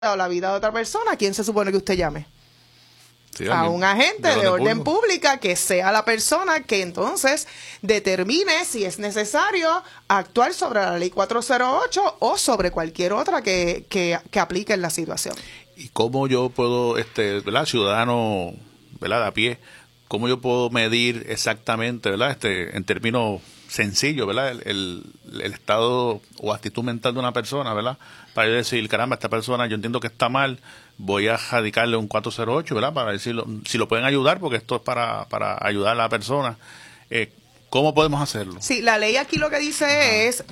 o la vida de otra persona, ¿a quién se supone que usted llame? Sí, a un agente de orden pública que sea la persona que entonces determine si es necesario actuar sobre la ley 408 o sobre cualquier otra que aplique en la situación. ¿Y cómo yo puedo, ¿verdad? Ciudadano, ¿verdad? A pie, cómo yo puedo medir exactamente, ¿verdad? En términos sencillos, ¿verdad? El estado o actitud mental de una persona, ¿verdad? Para yo decir, caramba, esta persona yo entiendo que está mal, voy a radicarle un 408, ¿verdad? Para decirlo, si lo pueden ayudar, porque esto es para ayudar a la persona. ¿Cómo podemos hacerlo? Sí, la ley aquí lo que dice es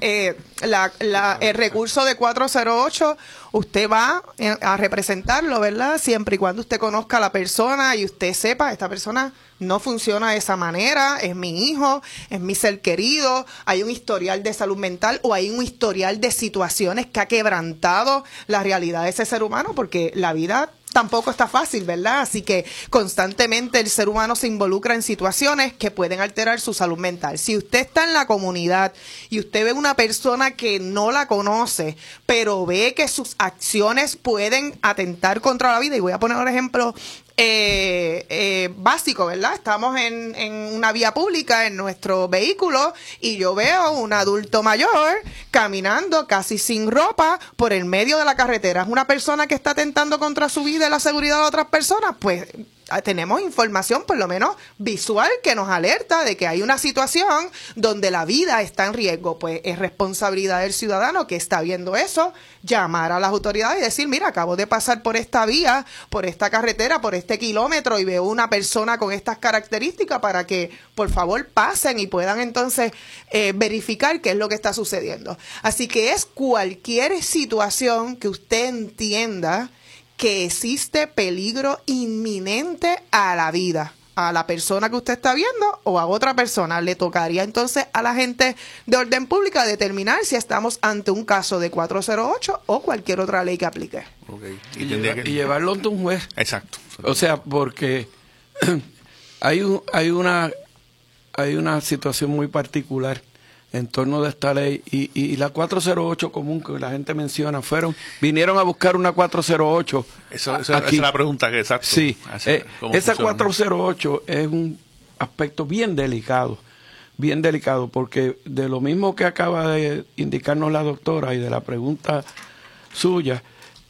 el recurso de 408, usted va a representarlo, ¿verdad? Siempre y cuando usted conozca a la persona y usted sepa, esta persona no funciona de esa manera, es mi hijo, es mi ser querido, hay un historial de salud mental o hay un historial de situaciones que ha quebrantado la realidad de ese ser humano, porque la vida tampoco está fácil, ¿verdad? Así que constantemente el ser humano se involucra en situaciones que pueden alterar su salud mental. Si usted está en la comunidad y usted ve una persona que no la conoce, pero ve que sus acciones pueden atentar contra la vida, y voy a poner un ejemplo básico, ¿verdad? Estamos en una vía pública en nuestro vehículo y yo veo un adulto mayor caminando casi sin ropa por el medio de la carretera. ¿Es una persona que está atentando contra su vida y la seguridad de otras personas? Pues tenemos información, por lo menos visual, que nos alerta de que hay una situación donde la vida está en riesgo. Pues es responsabilidad del ciudadano que está viendo eso, llamar a las autoridades y decir, mira, acabo de pasar por esta vía, por esta carretera, por este kilómetro y veo una persona con estas características para que, por favor, pasen y puedan entonces verificar qué es lo que está sucediendo. Así que es cualquier situación que usted entienda que existe peligro inminente a la vida, a la persona que usted está viendo o a otra persona. Le tocaría entonces a la gente de orden pública determinar si estamos ante un caso de 408 o cualquier otra ley que aplique. Okay. Y llevarlo ante un juez. Exacto. O sea, porque hay una situación muy particular en torno de esta ley y la 408 común que la gente menciona vinieron a buscar una 408. Esa es la pregunta que exacto. Sí, esa 408 es un aspecto bien delicado porque de lo mismo que acaba de indicarnos la doctora y de la pregunta suya,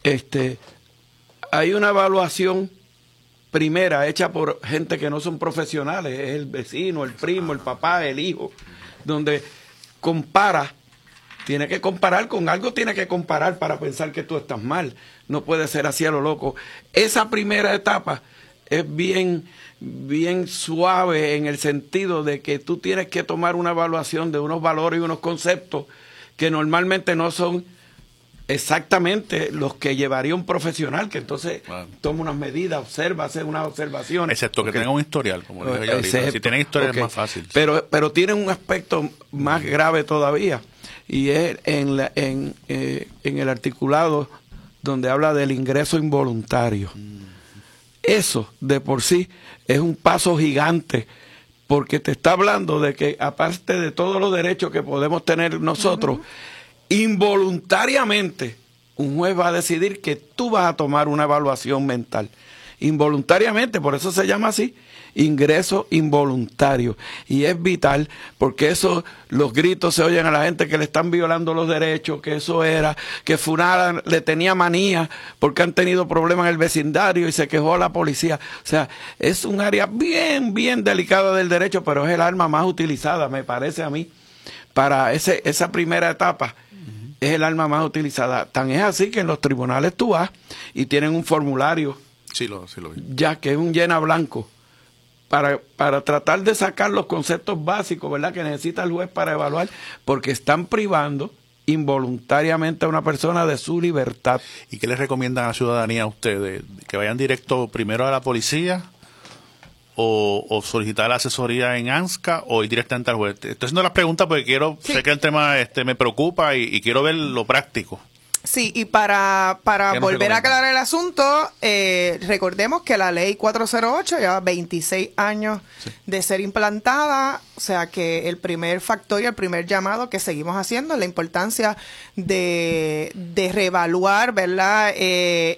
hay una evaluación primera hecha por gente que no son profesionales, es el vecino, el primo, el papá, el hijo, donde tiene que comparar con algo, tiene que comparar para pensar que tú estás mal. No puede ser así a lo loco. Esa primera etapa es bien suave en el sentido de que tú tienes que tomar una evaluación de unos valores y unos conceptos que normalmente no son exactamente los que llevaría un profesional, que entonces toma unas medidas, observa, hace unas observaciones. Excepto que tengan un historial, como dije yo ahorita. Si tienen historial es más fácil. Pero tiene un aspecto más grave todavía, y es en el articulado donde habla del ingreso involuntario. Eso, de por sí, es un paso gigante, porque te está hablando de que, aparte de todos los derechos que podemos tener nosotros, involuntariamente un juez va a decidir que tú vas a tomar una evaluación mental. Involuntariamente, por eso se llama así, ingreso involuntario. Y es vital, porque los gritos se oyen a la gente que le están violando los derechos, que eso era, que Funada le tenía manía porque han tenido problemas en el vecindario y se quejó a la policía. O sea, es un área bien delicada del derecho, pero es el arma más utilizada, me parece a mí, para esa primera etapa. Es el arma más utilizada. Tan es así que en los tribunales tú vas y tienen un formulario, sí lo vi, ya que es un llena blanco, para tratar de sacar los conceptos básicos, ¿verdad?, que necesita el juez para evaluar, porque están privando involuntariamente a una persona de su libertad. ¿Y qué les recomiendan a la ciudadanía a ustedes? ¿Que vayan directo primero a la policía o solicitar la asesoría en ANSCA o ir directamente al juez? Estoy haciendo las preguntas porque sé que el tema me preocupa y quiero ver lo práctico. Sí, y para ¿Qué nos volver a recomienda? aclarar el asunto, recordemos que la ley 408 lleva 26 años de ser implantada, o sea que el primer factor y el primer llamado que seguimos haciendo es la importancia de reevaluar, ¿verdad?